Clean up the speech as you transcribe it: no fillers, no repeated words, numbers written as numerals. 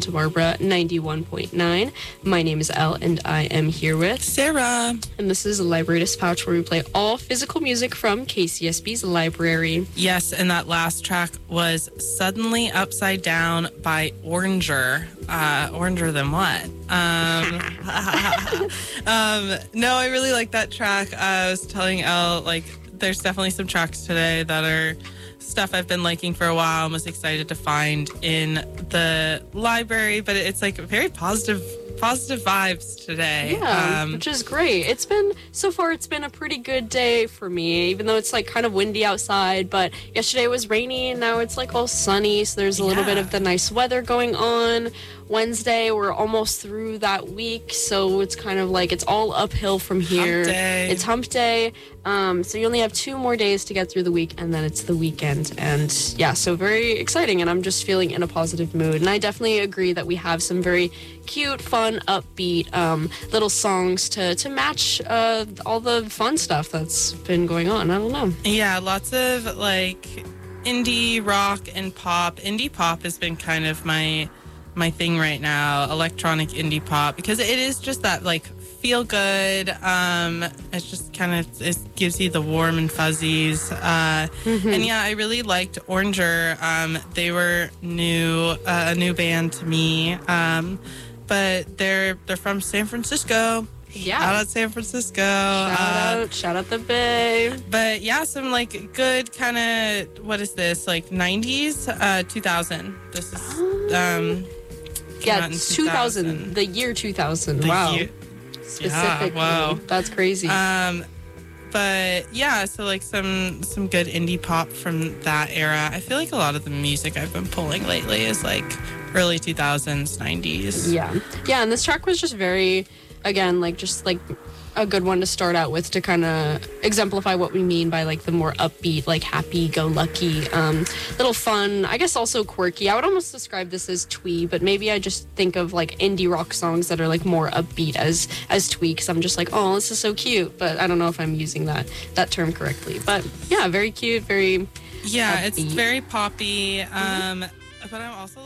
Santa Barbara 91.9. My name is Elle, and I am here with Sarah. And this is Library Dispatch, where we play all physical music from KCSB's library. Yes, and that last track was Suddenly Upside Down by Oranger. Oranger than what? No, I really like that track. I was telling Elle, there's definitely some tracks today that are stuff I've been liking for a while and was excited to find in the library, but it's very positive vibes today. Yeah, which is great. It's been a pretty good day for me, even though it's kind of windy outside, but yesterday it was rainy and now it's all sunny, so there's a little bit of the nice weather going on. Wednesday, we're almost through that week, so it's kind of it's all uphill from here. Hump day. It's hump day, so you only have 2 more days to get through the week, and then it's the weekend. And yeah, so very exciting, and I'm just feeling in a positive mood. And I definitely agree that we have some very cute, fun, upbeat little songs to match all the fun stuff that's been going on. I don't know. Yeah, lots of indie rock and pop. Indie pop has been kind of my thing right now, electronic indie pop, because it is just that feel good. It's just it gives you the warm and fuzzies. And yeah, I really liked Oranger. They were a new band to me. But they're from San Francisco. Yeah. Shout out San Francisco. Shout out the Bay. But yeah, some good kind of, what is this, 90s? 2000. This is, yeah, 2000. The year 2000. Wow. Specifically. Yeah, wow. That's crazy. But yeah, so some good indie pop from that era. I feel a lot of the music I've been pulling lately is early 2000s, 90s. Yeah, and this track was just very, again, just a good one to start out with to kind of exemplify what we mean by the more upbeat, happy-go-lucky, little fun, I guess also quirky. I would almost describe this as twee, but maybe I just think of indie rock songs that are more upbeat as twee, because I'm just oh, this is so cute, but I don't know if I'm using that term correctly. But yeah, very cute, very yeah, upbeat. It's very poppy, but I'm also